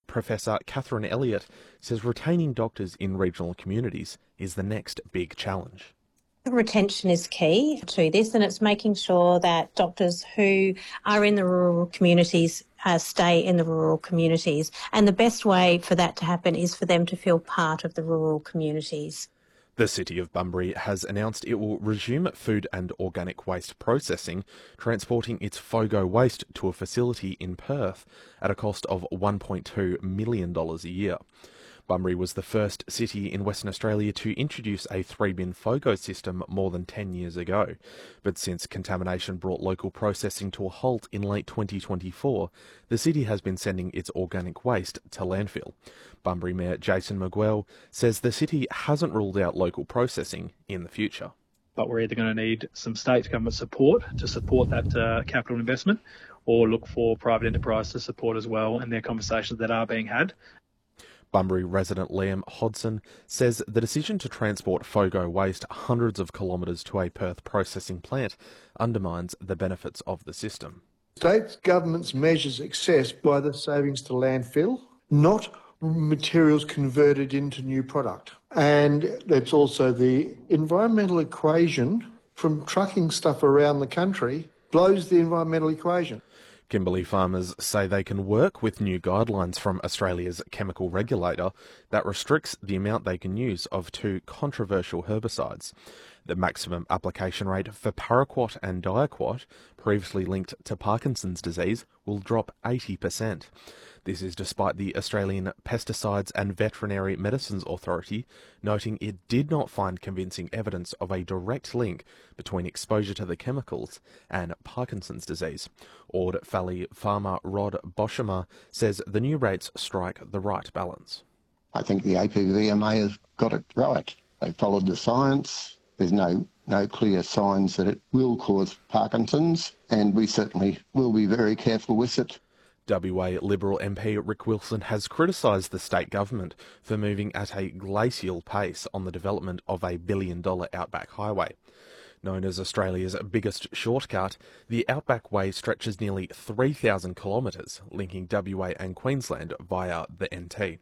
Professor Catherine Elliott says retaining doctors in regional communities is the next big challenge. Retention is key to this, and it's making sure that doctors who are in the rural communities stay in the rural communities. And the best way for that to happen is for them to feel part of the rural communities. The City of Bunbury has announced it will resume food and organic waste processing, transporting its FOGO waste to a facility in Perth at a cost of $1.2 million a year. Bunbury was the first city in Western Australia to introduce a 3-bin FOGO system more than 10 years ago. But since contamination brought local processing to a halt in late 2024, the city has been sending its organic waste to landfill. Bunbury Mayor Jason McGuell says the city hasn't ruled out local processing in the future. But we're either going to need some state government support to support that capital investment, or look for private enterprise to support as well, and there are conversations that are being had. Bunbury resident Liam Hodson says the decision to transport FOGO waste hundreds of kilometres to a Perth processing plant undermines the benefits of the system. State governments measures excess by the savings to landfill, not materials converted into new product. And it's also the environmental equation from trucking stuff around the country blows the environmental equation. Kimberley farmers say they can work with new guidelines from Australia's chemical regulator that restricts the amount they can use of 2 controversial herbicides. The maximum application rate for paraquat and diaquat, previously linked to Parkinson's disease, will drop 80%. This is despite the Australian Pesticides and Veterinary Medicines Authority noting it did not find convincing evidence of a direct link between exposure to the chemicals and Parkinson's disease. Ord Valley farmer Rod Boshamer says the new rates strike the right balance. I think the APVMA has got it right. They followed the science. There's no clear signs that it will cause Parkinson's, and we certainly will be very careful with it. WA Liberal MP Rick Wilson has criticised the state government for moving at a glacial pace on the development of a $1 billion Outback Highway. Known as Australia's biggest shortcut, the Outback Way stretches nearly 3,000 kilometres, linking WA and Queensland via the NT.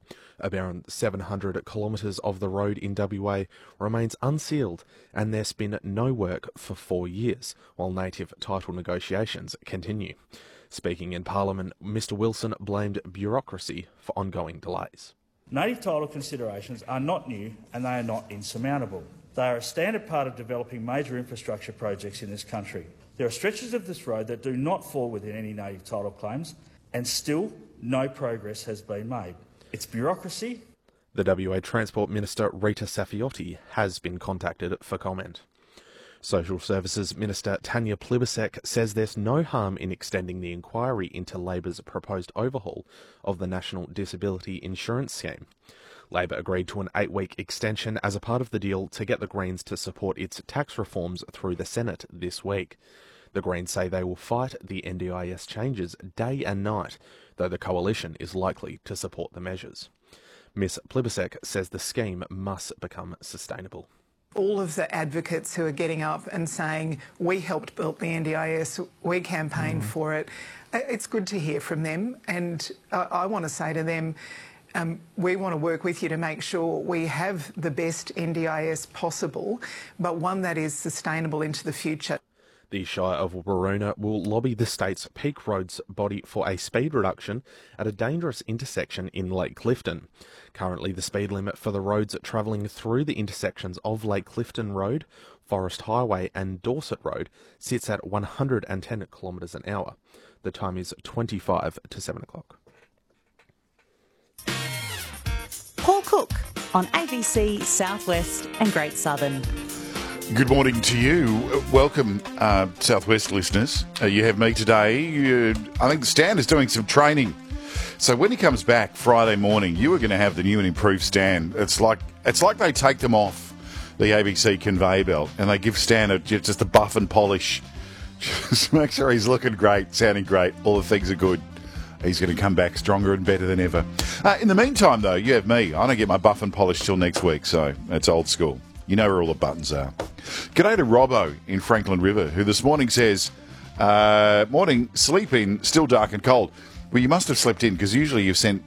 Around 700 kilometres of the road in WA remains unsealed, and there's been no work for 4 years, while native title negotiations continue. Speaking in Parliament, Mr Wilson blamed bureaucracy for ongoing delays. Native title considerations are not new and they are not insurmountable. They are a standard part of developing major infrastructure projects in this country. There are stretches of this road that do not fall within any native title claims, and still no progress has been made. It's bureaucracy. The WA Transport Minister Rita Safiotti has been contacted for comment. Social Services Minister Tanya Plibersek says there's no harm in extending the inquiry into Labor's proposed overhaul of the National Disability Insurance Scheme. Labor agreed to an 8-week extension as a part of the deal to get the Greens to support its tax reforms through the Senate this week. The Greens say they will fight the NDIS changes day and night, though the coalition is likely to support the measures. Ms Plibersek says the scheme must become sustainable. All of the advocates who are getting up and saying, we helped build the NDIS, we campaigned for it, it's good to hear from them. And I want to say to them, we want to work with you to make sure we have the best NDIS possible, but one that is sustainable into the future. The Shire of Waroona will lobby the state's peak roads body for a speed reduction at a dangerous intersection in Lake Clifton. Currently, the speed limit for the roads travelling through the intersections of Lake Clifton Road, Forest Highway and Dorset Road sits at 110 kilometres an hour. The time is 25 to 7 o'clock. Paul Cook on ABC, Southwest and Great Southern. Good morning to you. Welcome, Southwest listeners. You have me today. I think Stan is doing some training. So when he comes back Friday morning, you are going to have the new and improved Stan. It's like they take them off the ABC conveyor belt and they give Stan just a buff and polish. Just make sure he's looking great, sounding great, all the things are good. He's going to come back stronger and better than ever. In the meantime, though, you have me. I don't get my buff and polish till next week, so it's old school. You know where all the buttons are. G'day to Robbo in Franklin River, who this morning says, morning, sleep in, still dark and cold. Well, you must have slept in, because usually you've sent